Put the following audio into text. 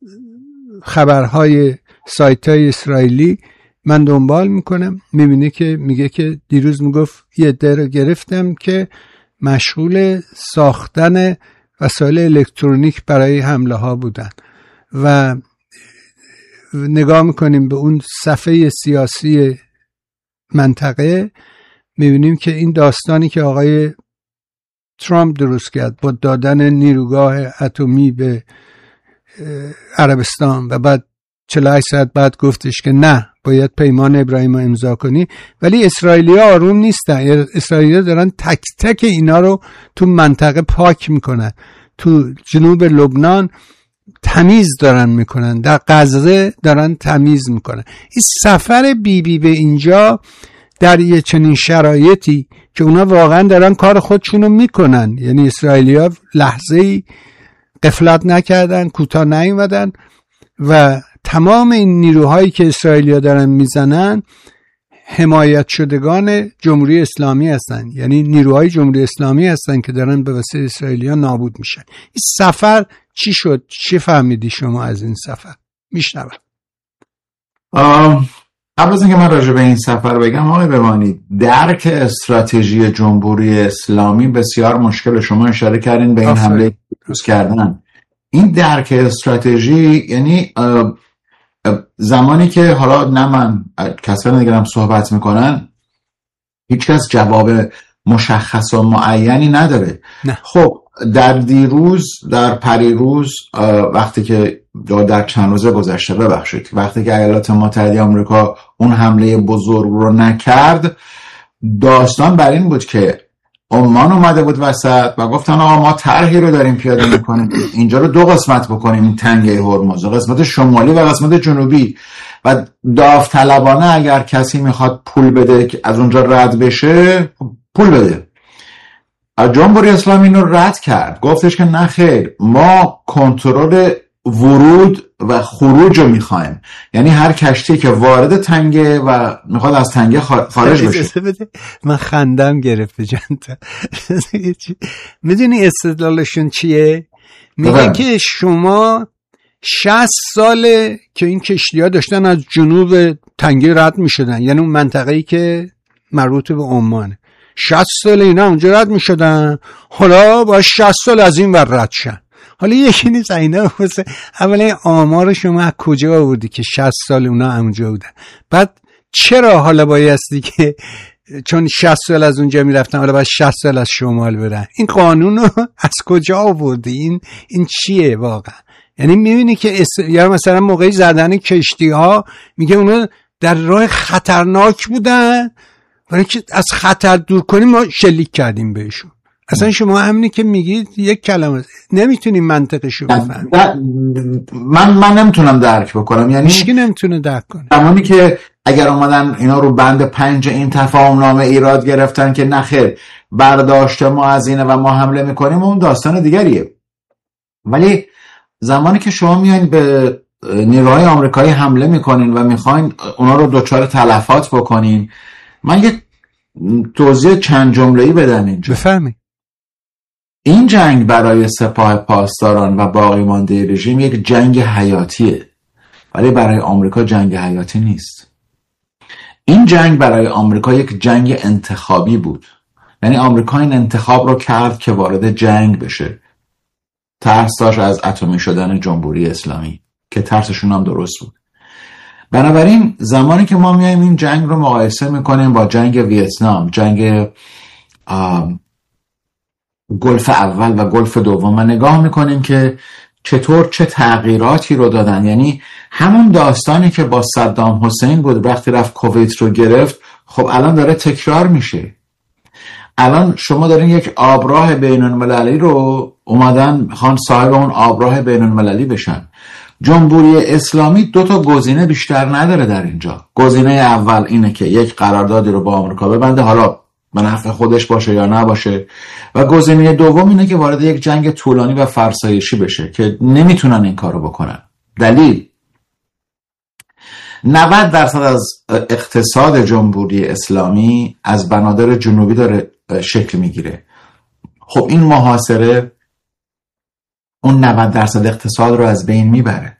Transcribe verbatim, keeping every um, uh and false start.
خبرهای سایت های اسرائیلی من دنبال میکنم، میبینه که میگه که دیروز میگفت یه عده رو گرفتم که مشغول ساختن وسایل الکترونیک برای حمله ها بودن و نگاه میکنیم به اون صفحه سیاسی منطقه، میبینیم که این داستانی که آقای ترامپ درست کرد با دادن نیروگاه اتمی به عربستان و بعد چهل و هشت ساعت بعد گفتش که نه باید پیمان ابراهیم رو امضا کنی، ولی اسرائیلی ها آروم نیستن. اسرائیلی ها دارن تک تک اینا رو تو منطقه پاک میکنن، تو جنوب لبنان تمیز دارن میکنن، در غزه دارن تمیز میکنن. این سفر بی بی به اینجا در یه چنین شرایطی که اونا واقعا دارن کار خودشونو میکنن، یعنی اسرائیلی ها لحظه‌ای غفلت نکردن، کوتاه نیومدن و تمام این نیروهایی که اسرائیلی ها دارن میزنن حمایت شدگان جمهوری اسلامی هستن، یعنی نیروهای جمهوری اسلامی هستن که دارن به واسطه اسرائیلی ها نابود میشن. این سفر چی شد؟ چی فهمیدی شما از این سفر؟ میشنوم. قبل از اینکه من راجع به این سفر بگم، آقای بمانید، درک استراتژی جمهوری اسلامی بسیار مشکل. شما اشاره کردین به این حمله روز کردن. این درک استراتژی یعنی زمانی که حالا نه من کسانی دیگرم صحبت میکنن هیچ کس جواب مشخص و معینی نداره. نه. خب در دیروز در پریروز وقتی که در چند روزه گذشته ببخشید وقتی که ایالات متحده آمریکا اون حمله بزرگ رو نکرد، داستان بر این بود که عمان اومده بود وسط و گفتن آقا ما طرحی رو داریم پیاده میکنیم اینجا رو دو قسمت بکنیم، این تنگه هرمز، قسمت شمالی و قسمت جنوبی، و داوطلبانه اگر کسی میخواد پول بده که از اونجا رد بشه پول بده. جمهوری اسلامی اینو رد کرد، گفتش که نه خیر، ما کنترل ورود و خروج رو میخوایم، یعنی هر کشتی که وارد تنگه و میخواد از تنگه خارج بشه. من خندم گرفته جانتا. میدونی استدلالشون چیه؟ میگه که شما شصت ساله که این کشتی ها داشتن از جنوب تنگه رد میشدن، یعنی اون منطقه‌ای که مربوط به عمانه، شصت سال اینا اونجا رد میشدن، حالا با شصت سال از این ور رد شن. حالا یکی نیست اینا واسه اولا آمار شما از کجا آوردی که شصت سال اونا اونجا بودن؟ بعد چرا حالا بایستی که چون شصت سال از اونجا میرفتن حالا باید شصت سال از شمال برن؟ این قانون رو از کجا آوردی؟ این این چیه واقعا؟ یعنی میبینی که اس... یا مثلا موقعی زدن کشتی ها میگه اونا در راه خطرناک بودن، برای که از خطر دور کنیم ما شلیک کردیم بهشون. اصلا شما همینی که میگید یک کلمه نمیتونیم منطقشو بفهمیم. من من نمیتونم درک بکنم، یعنی هیچکی نمیتونه درک کنه. زمانی که اگر اومدن اینا رو بند پنج این تفاهم نامه ایراد گرفتن که نخیر برداشت ما از اینه و ما حمله میکنیم، اون داستان دیگریه. ولی زمانی که شما میایین به نیروهای آمریکایی حمله میکنین و میخواین اونا رو دچار تلفات بکنین، من یک توضیح چند جمله‌ای بدم اینجا. بفهمید. این جنگ برای سپاه پاسداران و باقی مانده رژیم یک جنگ حیاتیه، ولی برای آمریکا جنگ حیاتی نیست. این جنگ برای آمریکا یک جنگ انتخابی بود، یعنی آمریکا این انتخاب رو کرد که وارد جنگ بشه. ترس داشت از اتمی شدن جمهوری اسلامی که ترسشون هم درست بود. بنابراین زمانی که ما میایم این جنگ رو مقایسه میکنیم با جنگ ویتنام، جنگ گلف اول و گلف دوم، و نگاه میکنیم که چطور چه تغییراتی رو دادن، یعنی همون داستانی که با صدام حسین بود وقتی رفت کویت رو گرفت، خب الان داره تکرار میشه. الان شما دارین یک آبراه بین المللی رو اومدن میخوان صاحب اون آبراه بین المللی بشن. جمهوری اسلامی دو تا گزینه بیشتر نداره در اینجا. گزینه اول اینه که یک قراردادی رو با آمریکا ببنده، حالا به نفع خودش باشه یا نباشه، و گزینه دوم اینه که وارد یک جنگ طولانی و فرسایشی بشه که نمیتونن این کارو بکنن. دلیل نود درصد از اقتصاد جمهوری اسلامی از بنادر جنوبی داره شکل میگیره. خب این محاصره اون نود درصد اقتصاد رو از بین میبره.